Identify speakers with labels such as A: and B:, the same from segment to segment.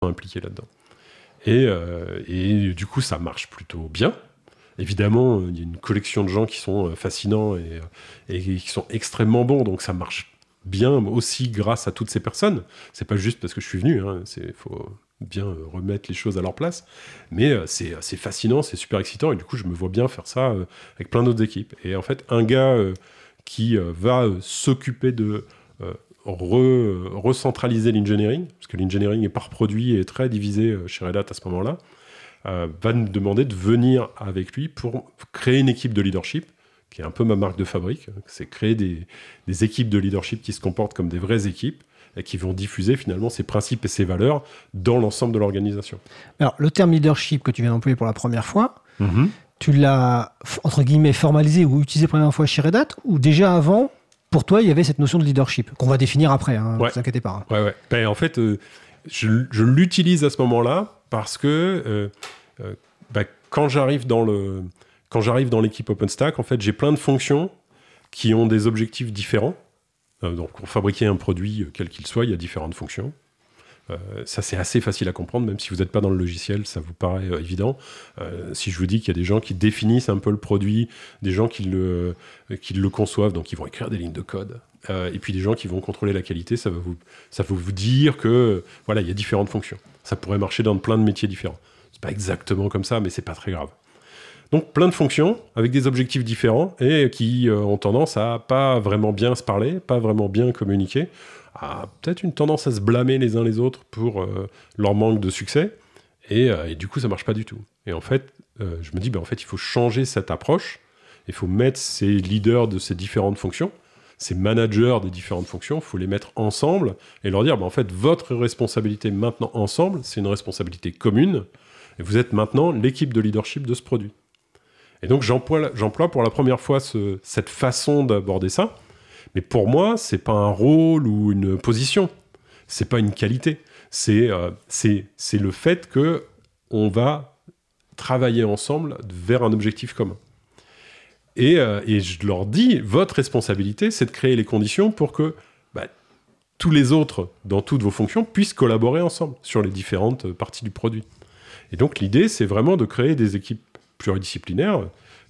A: impliqués là-dedans. Et du coup, ça marche plutôt bien. Évidemment, il y a une collection de gens qui sont fascinants et qui sont extrêmement bons, donc ça marche bien aussi grâce à toutes ces personnes. C'est pas juste parce que je suis venu, il faut bien remettre les choses à leur place, mais c'est fascinant, c'est super excitant, et du coup, je me vois bien faire ça avec plein d'autres équipes. Et en fait, un gars qui va s'occuper de recentraliser l'engineering, parce que l'engineering est par produit et très divisé chez Red Hat à ce moment-là, va nous demander de venir avec lui pour créer une équipe de leadership, qui est un peu ma marque de fabrique. C'est créer des équipes de leadership qui se comportent comme des vraies équipes et qui vont diffuser finalement ces principes et ces valeurs dans l'ensemble de l'organisation.
B: Alors, le terme leadership que tu viens d'employer pour la première fois, tu l'as, entre guillemets, formalisé ou utilisé pour la première fois chez Red Hat, ou déjà avant, pour toi, il y avait cette notion de leadership, qu'on va définir après, ne vous inquiétez pas.
A: Ouais. Ben, en fait, je l'utilise à ce moment-là parce que quand j'arrive dans l'équipe OpenStack, en fait, j'ai plein de fonctions qui ont des objectifs différents. Donc, pour fabriquer un produit, quel qu'il soit, il y a différentes fonctions. Ça, c'est assez facile à comprendre, même si vous n'êtes pas dans le logiciel, ça vous paraît évident. Si je vous dis qu'il y a des gens qui définissent un peu le produit, des gens qui le conçoivent, donc ils vont écrire des lignes de code, et puis des gens qui vont contrôler la qualité, ça va vous dire que voilà, il y a différentes fonctions. Ça pourrait marcher dans plein de métiers différents. C'est pas exactement comme ça, mais c'est pas très grave. Donc plein de fonctions avec des objectifs différents et qui ont tendance à pas vraiment bien se parler, pas vraiment bien communiquer, à peut-être une tendance à se blâmer les uns les autres pour leur manque de succès, et du coup ça marche pas du tout. Et en fait, je me dis, en fait il faut changer cette approche, il faut mettre ces leaders de ces différentes fonctions, ces managers des différentes fonctions, il faut les mettre ensemble et leur dire, en fait votre responsabilité maintenant ensemble, c'est une responsabilité commune, et vous êtes maintenant l'équipe de leadership de ce produit. Et donc j'emploie pour la première fois cette façon d'aborder ça. Mais pour moi, c'est pas un rôle ou une position. C'est pas une qualité. C'est le fait que on va travailler ensemble vers un objectif commun. Et je leur dis, votre responsabilité, c'est de créer les conditions pour que tous les autres, dans toutes vos fonctions, puissent collaborer ensemble sur les différentes parties du produit. Et donc l'idée, c'est vraiment de créer des équipes pluridisciplinaires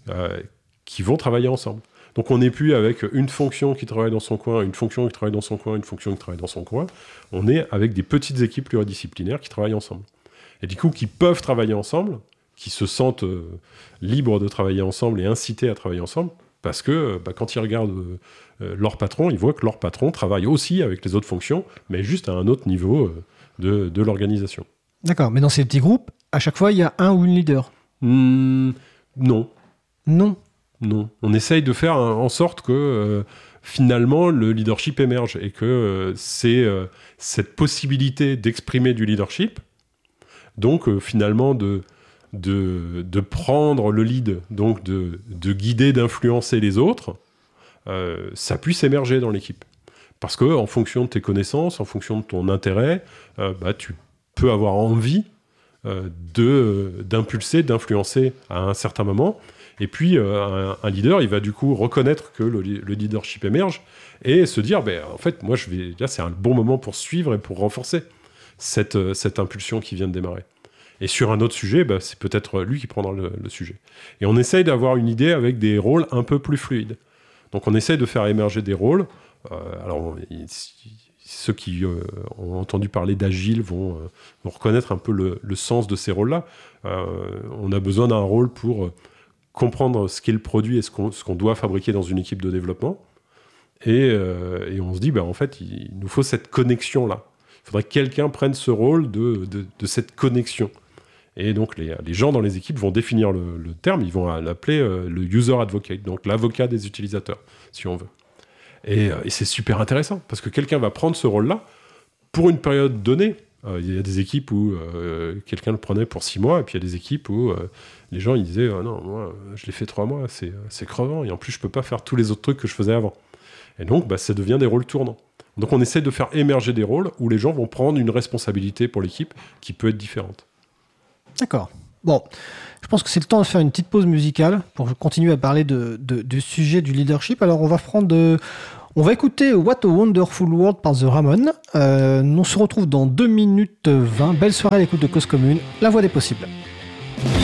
A: qui vont travailler ensemble. Donc on n'est plus avec une fonction qui travaille dans son coin, une fonction qui travaille dans son coin, une fonction qui travaille dans son coin. On est avec des petites équipes pluridisciplinaires qui travaillent ensemble. Et du coup, qui peuvent travailler ensemble, qui se sentent libres de travailler ensemble et incités à travailler ensemble, parce que quand ils regardent leur patron, ils voient que leur patron travaille aussi avec les autres fonctions, mais juste à un autre niveau de l'organisation.
B: D'accord, mais dans ces petits groupes, à chaque fois, il y a un ou une leader.
A: Non. On essaye de faire en sorte que finalement le leadership émerge et que c'est cette possibilité d'exprimer du leadership, donc finalement de prendre le lead, donc de guider, d'influencer les autres, ça puisse émerger dans l'équipe. Parce qu'en fonction de tes connaissances, en fonction de ton intérêt, tu peux avoir envie d'impulser, d'influencer à un certain moment. Et puis, un leader, il va du coup reconnaître que le leadership émerge et se dire, en fait, moi, là, c'est un bon moment pour suivre et pour renforcer cette impulsion qui vient de démarrer. Et sur un autre sujet, c'est peut-être lui qui prendra le sujet. Et on essaye d'avoir une idée avec des rôles un peu plus fluides. Donc, on essaye de faire émerger des rôles. Alors, ceux qui ont entendu parler d'agile vont reconnaître un peu le sens de ces rôles-là. On a besoin d'un rôle pour comprendre ce qu'est le produit et ce qu'on doit fabriquer dans une équipe de développement. Et on se dit, en fait, il nous faut cette connexion-là. Il faudrait que quelqu'un prenne ce rôle de cette connexion. Et donc, les gens dans les équipes vont définir le terme, ils vont l'appeler le user advocate, donc l'avocat des utilisateurs, si on veut. Et c'est super intéressant, parce que quelqu'un va prendre ce rôle-là pour une période donnée. Il y a des équipes où quelqu'un le prenait pour 6 mois, et puis il y a des équipes où les gens ils disaient non, moi je l'ai fait 3 mois, c'est crevant, et en plus je peux pas faire tous les autres trucs que je faisais avant. Et donc ça devient des rôles tournants. Donc on essaie de faire émerger des rôles où les gens vont prendre une responsabilité pour l'équipe qui peut être différente.
B: D'accord. Bon, je pense que c'est le temps de faire une petite pause musicale pour continuer à parler du sujet du leadership. Alors, on va écouter What a Wonderful World par The Ramones. On se retrouve dans 2 minutes 20. Belle soirée à l'écoute de Cause Commune, la voix des possibles.